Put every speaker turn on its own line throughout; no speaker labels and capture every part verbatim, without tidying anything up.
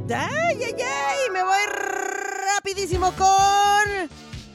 ¡Ay, ay, ay! Me voy rapidísimo con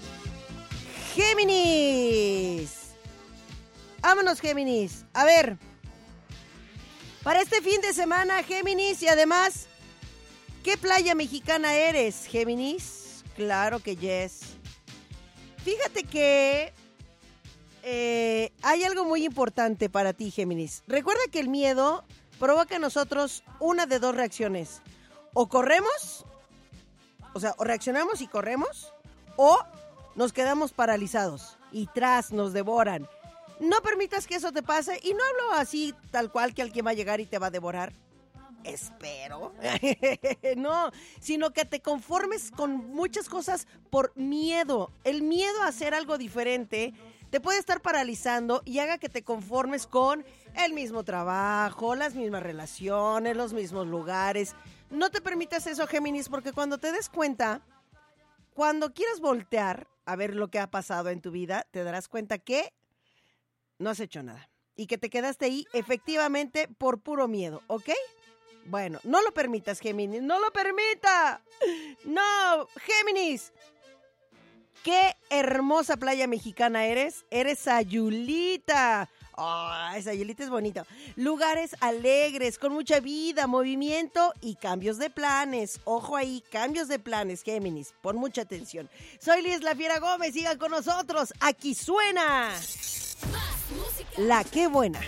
Géminis. Vámonos, Géminis. A ver, para este fin de semana, Géminis, y además, ¿qué playa mexicana eres, Géminis? Claro que yes. Fíjate que eh, hay algo muy importante para ti, Géminis. Recuerda que el miedo provoca en nosotros una de dos reacciones. O corremos, o sea, o reaccionamos y corremos, o nos quedamos paralizados y tras nos devoran. No permitas que eso te pase, y no hablo así tal cual que alguien va a llegar y te va a devorar. Espero. No, sino que te conformes con muchas cosas por miedo. El miedo a hacer algo diferente te puede estar paralizando y haga que te conformes con el mismo trabajo, las mismas relaciones, los mismos lugares. No te permitas eso, Géminis, porque cuando te des cuenta, cuando quieras voltear a ver lo que ha pasado en tu vida, te darás cuenta que no has hecho nada y que te quedaste ahí efectivamente por puro miedo, ¿ok? Bueno, no lo permitas, Géminis, no lo permita. No, Géminis. ¡Qué hermosa playa mexicana eres! Eres Sayulita. ¡Oh, Sayulita es bonito! Lugares alegres, con mucha vida, movimiento y cambios de planes. Ojo ahí, cambios de planes, Géminis. Pon mucha atención. Soy Liz La Fiera Gómez, sigan con nosotros. Aquí suena La Qué Buena.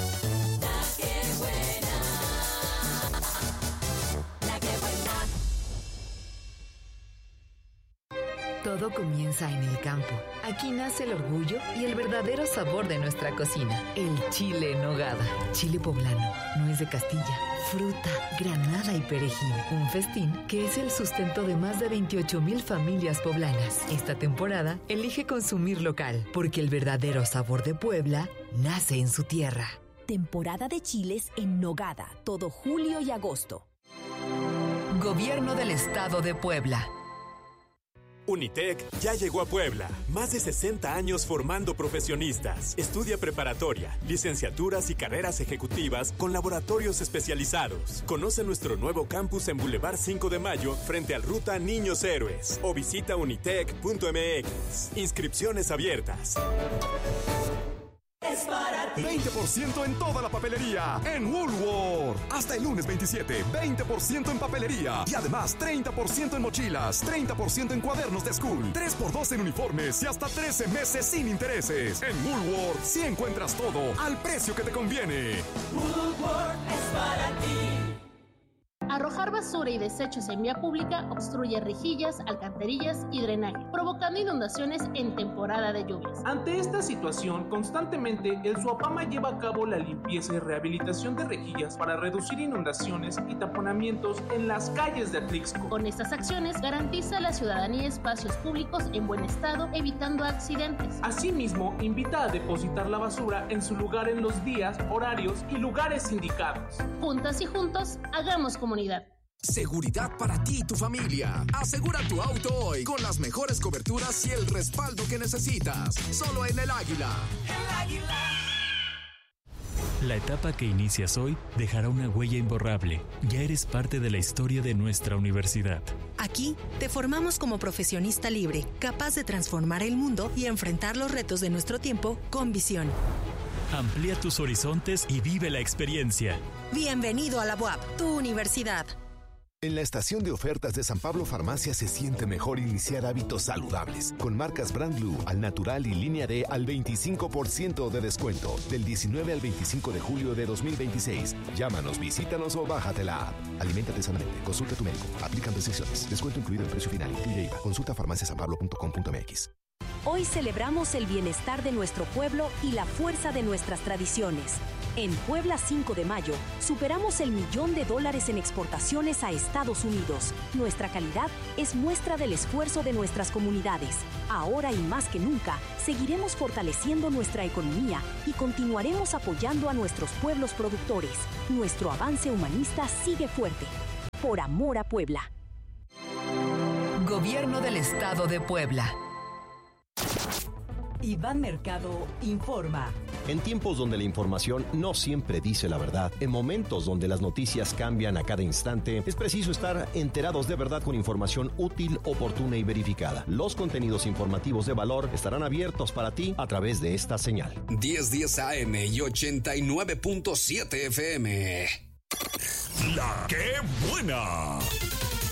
Todo comienza en el campo. Aquí nace el orgullo y el verdadero sabor de nuestra cocina. El chile en nogada. Chile poblano, nuez de Castilla, fruta, granada y perejil. Un festín que es el sustento de más de veintiocho mil familias poblanas. Esta temporada, elige consumir local, porque el verdadero sabor de Puebla nace en su tierra.
Temporada de chiles en nogada, todo julio y agosto.
Gobierno del Estado de Puebla.
Unitec ya llegó a Puebla. Más de sesenta años formando profesionistas. Estudia preparatoria, licenciaturas y carreras ejecutivas con laboratorios especializados. Conoce nuestro nuevo campus en Boulevard cinco de Mayo, frente al Ruta Niños Héroes. O visita unitec punto m x. Inscripciones abiertas.
Es para ti. veinte por ciento en toda la papelería en Woolworth. Hasta el lunes veintisiete, veinte por ciento en papelería. Y además treinta por ciento en mochilas, treinta por ciento en cuadernos de school, tres por dos en uniformes y hasta trece meses sin intereses. En Woolworth sí encuentras todo al precio que te conviene.
Woolworth es para ti. Arrojar basura y desechos en vía pública obstruye rejillas, alcantarillas y drenaje, provocando inundaciones en temporada de lluvias.
Ante esta situación, constantemente el SUAPAMA lleva a cabo la limpieza y rehabilitación de rejillas para reducir inundaciones y taponamientos en las calles de Atlixco.
Con estas acciones, garantiza a la ciudadanía espacios públicos en buen estado, evitando accidentes.
Asimismo, invita a depositar la basura en su lugar en los días, horarios y lugares indicados.
Juntas y juntos, hagamos comunidad.
Seguridad para ti y tu familia. Asegura tu auto hoy con las mejores coberturas y el respaldo que necesitas. Solo en El Águila.
El Águila.
La etapa que inicias hoy dejará una huella imborrable. Ya eres parte de la historia de nuestra universidad.
Aquí te formamos como profesionista libre, capaz de transformar el mundo y enfrentar los retos de nuestro tiempo con visión.
Amplía tus horizontes y vive la experiencia.
Bienvenido a la U A P, tu universidad.
En la estación de ofertas de San Pablo Farmacia se siente mejor iniciar hábitos saludables. Con marcas Brand Blue, Al Natural y Línea D al veinticinco por ciento de descuento. Del diecinueve al veinticinco de julio de dos mil veintiséis. Llámanos, visítanos o bájate la app. Aliméntate sanamente. Consulta a tu médico. Aplican restricciones. Descuento incluido en precio final. Incluye I V A. Consulta farmacia san pablo punto com punto m x.
Hoy celebramos el bienestar de nuestro pueblo y la fuerza de nuestras tradiciones. En Puebla cinco de Mayo, superamos el millón de dólares en exportaciones a Estados Unidos. Nuestra calidad es muestra del esfuerzo de nuestras comunidades. Ahora y más que nunca, seguiremos fortaleciendo nuestra economía y continuaremos apoyando a nuestros pueblos productores. Nuestro avance humanista sigue fuerte. Por amor a Puebla.
Gobierno del Estado de Puebla.
Iván Mercado informa.
En tiempos donde la información no siempre dice la verdad, en momentos donde las noticias cambian a cada instante, es preciso estar enterados de verdad con información útil, oportuna y verificada. Los contenidos informativos de valor estarán abiertos para ti a través de esta señal.
diez diez A M y ochenta y nueve punto siete F M.
La que buena.